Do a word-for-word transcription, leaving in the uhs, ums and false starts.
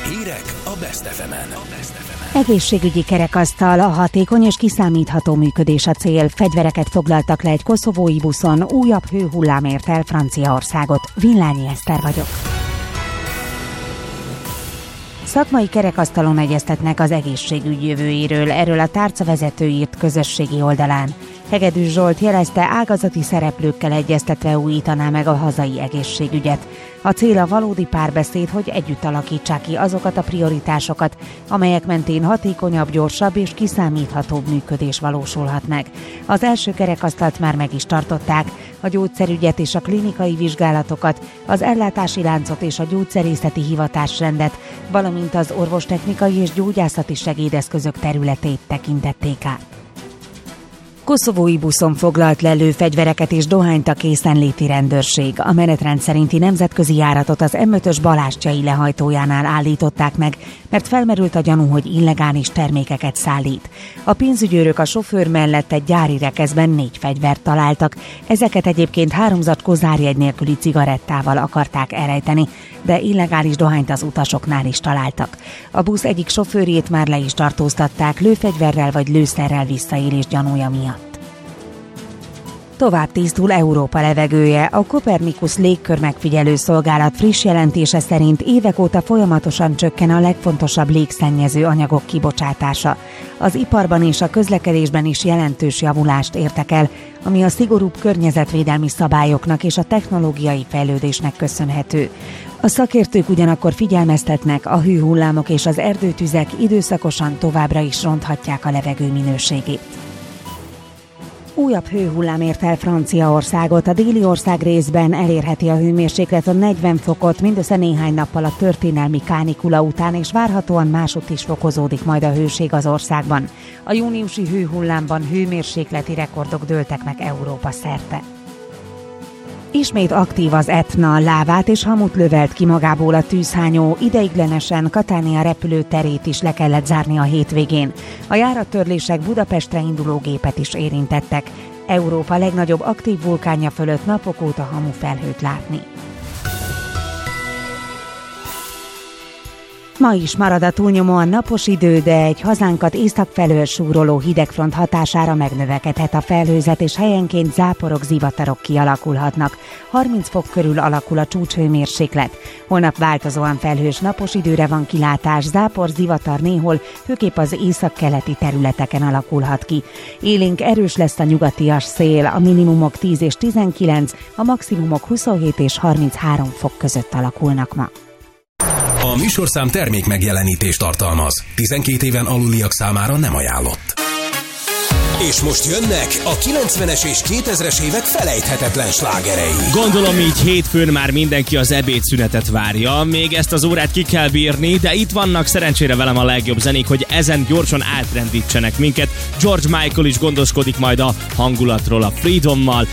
Hírek a Best ef emen. Egészségügyi kerekasztal, a hatékony és kiszámítható működés a cél. Fegyvereket foglaltak le egy koszovói buszon, újabb hőhullám ért el Franciaországot. Villányi Eszter vagyok. Szakmai kerekasztalon egyeztetnek az egészségügy jövőjéről, erről a tárca vezető írt közösségi oldalán. Hegedűs Zsolt jelezte, ágazati szereplőkkel egyeztetve újítaná meg a hazai egészségügyet. A cél a valódi párbeszéd, hogy együtt alakítsák ki azokat a prioritásokat, amelyek mentén hatékonyabb, gyorsabb és kiszámíthatóbb működés valósulhat meg. Az első kerekasztalt már meg is tartották, a gyógyszerügyet és a klinikai vizsgálatokat, az ellátási láncot és a gyógyszerészeti hivatásrendet, valamint az orvostechnikai és gyógyászati segédeszközök területét tekintették át. Koszovói buszon foglalt le lőfegyvereket és dohányt a készenléti rendőrség. A menetrend szerinti nemzetközi járatot az em ötös Balázscsai lehajtójánál állították meg, mert felmerült a gyanú, hogy illegális termékeket szállít. A pénzügyőrök a sofőr mellett egy gyári rekeszben négy fegyvert találtak. Ezeket egyébként három zacskó zárjegy nélküli cigarettával akarták elrejteni, de illegális dohányt az utasoknál is találtak. A busz egyik sofőrjét már le is tartóztatták lőfegyverrel vagy lőszerrel visszaélés gyanúja miatt. Tovább tisztul Európa levegője. A Copernicus légkörmegfigyelő szolgálat friss jelentése szerint évek óta folyamatosan csökken a legfontosabb légszennyező anyagok kibocsátása. Az iparban és a közlekedésben is jelentős javulást értek el, ami a szigorúbb környezetvédelmi szabályoknak és a technológiai fejlődésnek köszönhető. A szakértők ugyanakkor figyelmeztetnek, a hőhullámok és az erdőtüzek időszakosan továbbra is ronthatják a levegő minőségét. Újabb hőhullám ért el Franciaországot, a déli ország részben elérheti a hőmérséklet a negyven fokot mindössze néhány nappal a történelmi kánikula után, és várhatóan másutt is fokozódik majd a hőség az országban. A júniusi hőhullámban hőmérsékleti rekordok dőltek meg Európa szerte. Ismét aktív az Etna, lávát és hamut lövelt ki magából a tűzhányó, ideiglenesen Catania repülőterét is le kellett zárni a hétvégén. A járattörlések Budapestre induló gépet is érintettek. Európa legnagyobb aktív vulkánja fölött napok óta hamufelhőt látni. Ma is marad a túlnyomóan napos idő, de egy hazánkat észak felől súroló hidegfront hatására megnövekedhet a felhőzet, és helyenként záporok, zivatarok kialakulhatnak. harminc fok körül alakul a csúcshőmérséklet. Holnap változóan felhős napos időre van kilátás, zápor, zivatar néhol, főképp az északkeleti területeken alakulhat ki. Élénk erős lesz a nyugatias szél, a minimumok tíz és tizenkilenc, a maximumok huszonhét és harminchárom fok között alakulnak ma. A műsorszám termék megjelenítést tartalmaz. tizenkét éven aluliak számára nem ajánlott. És most jönnek a kilencvenes és kétezres évek felejthetetlen slágerei. Gondolom így hétfőn már mindenki az ebédszünetet várja. Még ezt az órát ki kell bírni, de itt vannak szerencsére velem a legjobb zenék, hogy ezen gyorsan átrendítsenek minket. George Michael is gondoskodik majd a hangulatról a Freedommal.